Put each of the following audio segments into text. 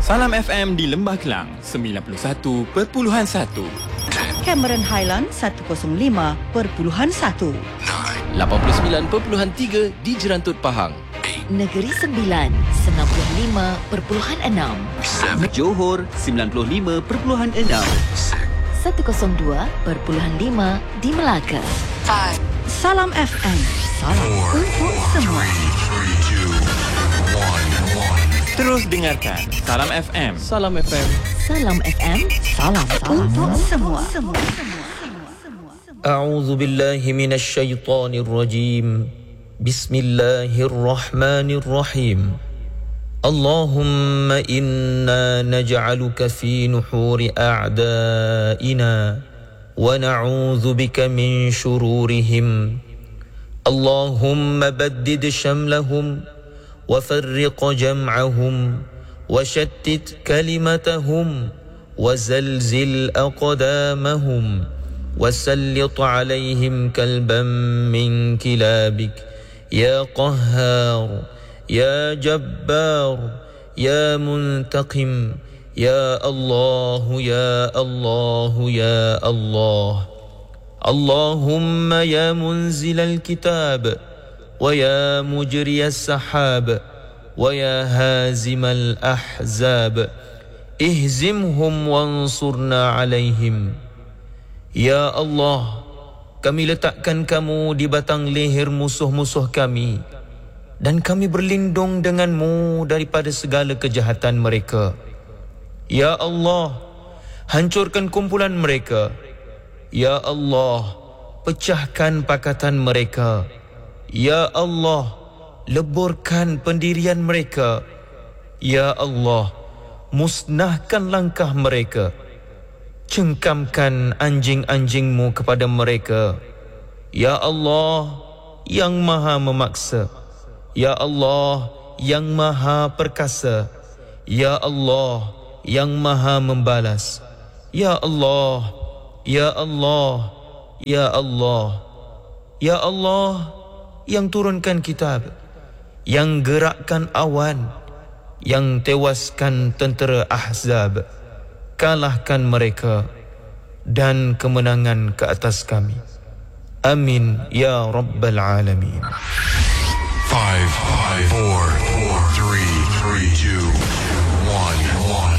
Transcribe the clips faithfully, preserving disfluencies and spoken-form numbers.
Salam F M di Lembah Kelang sembilan puluh satu perpuluhan satu. Cameron Highland seratus lima perpuluhan satu. lapan puluh sembilan perpuluhan tiga di Jerantut Pahang. Negeri Sembilan sembilan puluh lima perpuluhan enam. Johor sembilan puluh lima perpuluhan enam. seratus dua perpuluhan lima di Melaka. Salam F M. Salam untuk semua. Terus dengarkan Salam F M. Salam F M. Salam F M. Salam untuk semua. أعوذ بالله من الشيطان الرجيم بسم الله الرحمن الرحيم اللهم إنا نجعلك في نحور أعدائنا ونعوذ بك من شرورهم اللهم بدد شملهم وفرق جمعهم وشتت كلمتهم وزلزل أقدامهم وسلط عليهم كلبا من كلابك يا قهار يا جبار يا منتقم يا الله يا الله يا الله اللهم يا منزل الكتاب ويا مجري السحاب ويا هازم الأحزاب اهزمهم وانصرنا عليهم. Ya Allah, kami letakkan kamu di batang leher musuh-musuh kami dan kami berlindung denganmu daripada segala kejahatan mereka. Ya Allah, hancurkan kumpulan mereka. Ya Allah, pecahkan pakatan mereka. Ya Allah, leburkan pendirian mereka. Ya Allah, musnahkan langkah mereka. Cengkamkan anjing-anjingmu kepada mereka. Ya Allah, yang maha memaksa. Ya Allah, yang maha perkasa. Ya Allah, yang maha membalas. Ya Allah, Ya Allah, Ya Allah, Ya Allah, yang turunkan kitab, yang gerakkan awan, yang tewaskan tentera Ahzab. Kalahkan mereka dan kemenangan ke atas kami. Amin ya rabbal alamin. five, five, four, four, three, three, two, one, one.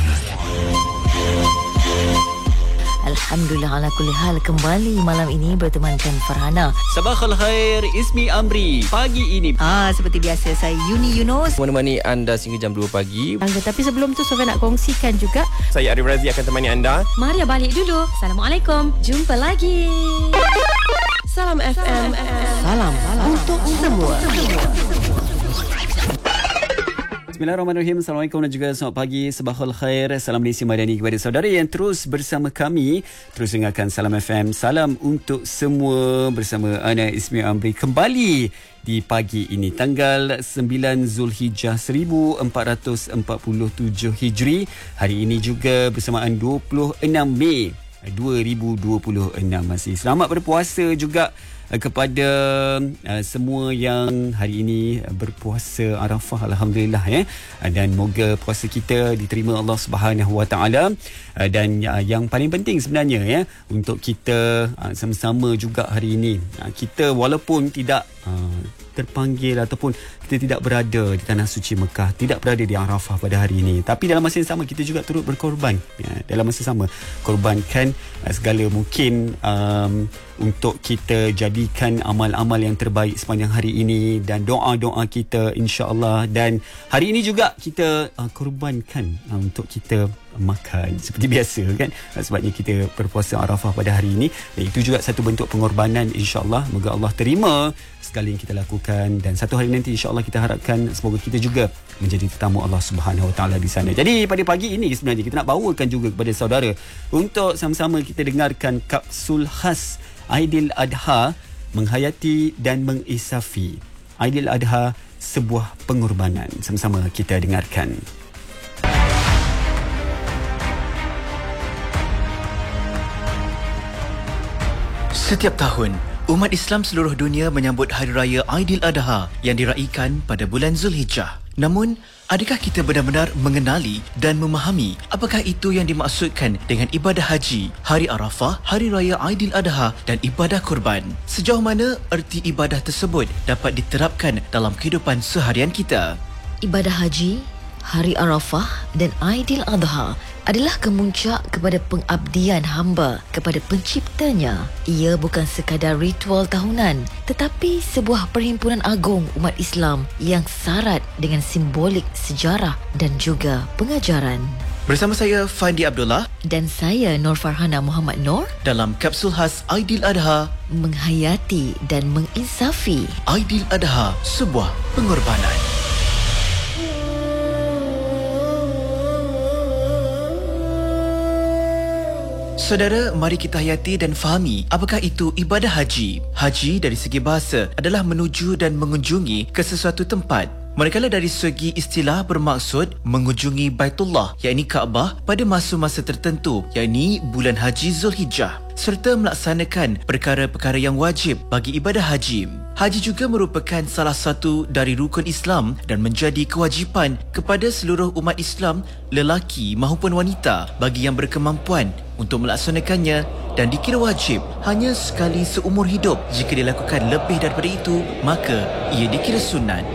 Alhamdulillah ala kulli hal, kembali malam ini bertemankan Farhana. Sabah khair, Ismi Amri. Pagi ini Ah, seperti biasa saya Yuni Yunus. Menemani anda sehingga jam dua pagi. Angga, tapi sebelum tu Sofia nak kongsikan juga. Saya Arif Razi akan temani anda. Maria balik dulu. Assalamualaikum. Jumpa lagi. Salam F M. Salam untuk semua. Bismillahirrahmanirrahim. Assalamualaikum dan juga selamat pagi. Sabahul khair. Salam Malaysia Madani kepada saudara yang terus bersama kami. Terus dengarkan Salam F M. Salam untuk semua bersama Ana Ismi Amri kembali di pagi ini. Tanggal sembilan Zulhijjah seribu empat ratus empat puluh tujuh Hijri. Hari ini juga bersamaan dua puluh enam Mei dua ribu dua puluh enam masih. Selamat berpuasa juga kepada uh, semua yang hari ini berpuasa Arafah, alhamdulillah ya. Dan moga puasa kita diterima Allah Subhanahu Wa Taala. Uh, dan uh, yang paling penting sebenarnya ya, untuk kita uh, sama-sama juga hari ini uh, kita walaupun tidak uh, terpanggil ataupun kita tidak berada di tanah suci Mekah, tidak berada di Arafah pada hari ini, tapi dalam masa yang sama kita juga turut berkorban ya, dalam masa sama korbankan uh, segala mungkin um, untuk kita jadikan amal-amal yang terbaik sepanjang hari ini dan doa-doa kita insya-Allah. Dan hari ini juga kita uh, korbankan uh, untuk kita makan seperti biasa kan, sebabnya kita berpuasa Arafah pada hari ini, dan itu juga satu bentuk pengorbanan insya-Allah. Moga Allah terima segala yang kita lakukan, dan satu hari nanti insya-Allah kita harapkan semoga kita juga menjadi tetamu Allah Subhanahu Wa Taala di sana. Jadi pada pagi ini sebenarnya kita nak bawakan juga kepada saudara untuk sama-sama kita dengarkan kapsul khas Aidil Adha, menghayati dan mengisafi. Aidil Adha, sebuah pengorbanan. Sama-sama kita dengarkan. Setiap tahun, umat Islam seluruh dunia menyambut Hari Raya Aidil Adha yang diraikan pada bulan Zulhijjah. Namun, Adakah kita benar-benar mengenali dan memahami apakah itu yang dimaksudkan dengan ibadah haji, Hari Arafah, Hari Raya Aidiladha dan ibadah kurban? Sejauh mana erti ibadah tersebut dapat diterapkan dalam kehidupan seharian kita? Ibadah haji, Hari Arafah dan Aidiladha adalah kemuncak kepada pengabdian hamba kepada penciptanya. Ia bukan sekadar ritual tahunan, tetapi sebuah perhimpunan agung umat Islam yang syarat dengan simbolik sejarah dan juga pengajaran. Bersama saya Fandi Abdullah dan saya Nur Farhana Muhammad Nur dalam kapsul khas Aidiladha, menghayati dan menginsafi Aidiladha, sebuah pengorbanan. Saudara, mari kita hayati dan fahami apakah itu ibadah haji. Haji dari segi bahasa adalah menuju dan mengunjungi ke sesuatu tempat. Manakala dari segi istilah bermaksud mengunjungi Baitullah, yakni Kaabah pada masa-masa tertentu, yakni bulan Haji Zulhijjah, serta melaksanakan perkara-perkara yang wajib bagi ibadah haji. Haji juga merupakan salah satu dari rukun Islam dan menjadi kewajipan kepada seluruh umat Islam, lelaki maupun wanita, bagi yang berkemampuan untuk melaksanakannya, dan dikira wajib hanya sekali seumur hidup. Jika dilakukan lebih daripada itu, maka ia dikira sunat.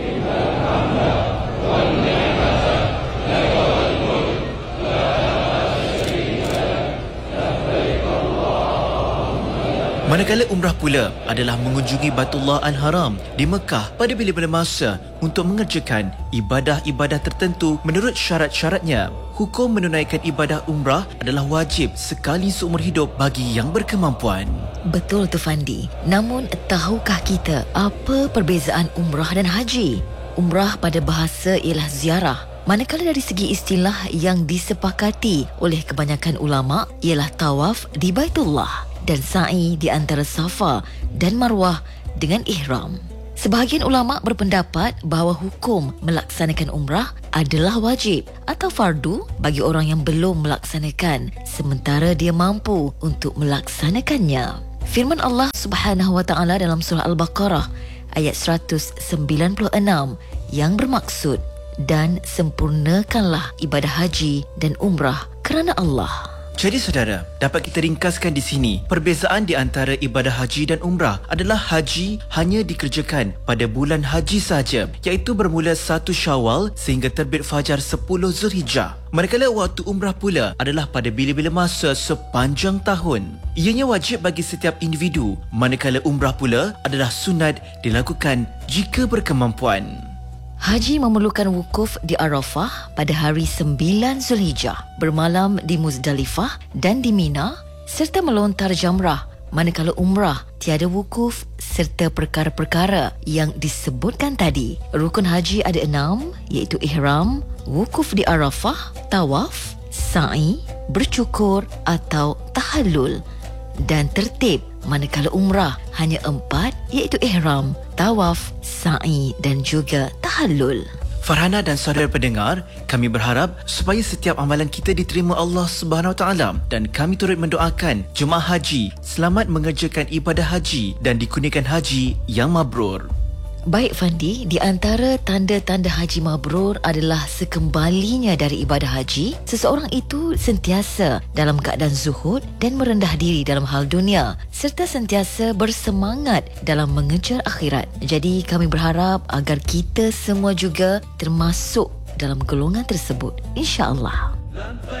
Manakala umrah pula adalah mengunjungi Baitullah Al-Haram di Mekah pada bila-bila masa untuk mengerjakan ibadah-ibadah tertentu menurut syarat-syaratnya. Hukum menunaikan ibadah umrah adalah wajib sekali seumur hidup bagi yang berkemampuan. Betul tu Fandi. Namun tahukah kita apa perbezaan umrah dan haji? Umrah pada bahasa ialah ziarah, manakala dari segi istilah yang disepakati oleh kebanyakan ulama ialah tawaf di Baitullah dan sa'i di antara Safa dan Marwah dengan ihram. Sebahagian ulama berpendapat bahawa hukum melaksanakan umrah adalah wajib atau fardu bagi orang yang belum melaksanakan sementara dia mampu untuk melaksanakannya. Firman Allah Subhanahu wa taala dalam surah Al-Baqarah ayat seratus sembilan puluh enam yang bermaksud, dan sempurnakanlah ibadah haji dan umrah kerana Allah. Jadi saudara, dapat kita ringkaskan di sini, perbezaan di antara ibadah haji dan umrah adalah haji hanya dikerjakan pada bulan haji sahaja, iaitu bermula satu Syawal sehingga terbit fajar sepuluh Zulhijjah. Manakala waktu umrah pula adalah pada bila-bila masa sepanjang tahun. Ianya wajib bagi setiap individu, manakala umrah pula adalah sunat dilakukan jika berkemampuan. Haji memerlukan wukuf di Arafah pada hari sembilan Zulhijjah, bermalam di Muzdalifah dan di Mina, serta melontar jamrah. Manakala umrah tiada wukuf serta perkara-perkara yang disebutkan tadi. Rukun haji ada enam, iaitu ihram, wukuf di Arafah, tawaf, sa'i, bercukur atau tahallul. Dan tertib manakala umrah hanya empat, iaitu ihram, tawaf, sa'i dan juga tahallul. Farhana dan saudara pendengar, kami berharap supaya setiap amalan kita diterima Allah Subhanahu Wa Taala, dan kami turut mendoakan jemaah haji selamat mengerjakan ibadah haji dan dikurniakan haji yang mabrur. Baik Fandi, di antara tanda-tanda haji mabrur adalah sekembalinya dari ibadah haji, seseorang itu sentiasa dalam keadaan zuhud dan merendah diri dalam hal dunia, serta sentiasa bersemangat dalam mengejar akhirat. Jadi kami berharap agar kita semua juga termasuk dalam golongan tersebut, insya-Allah.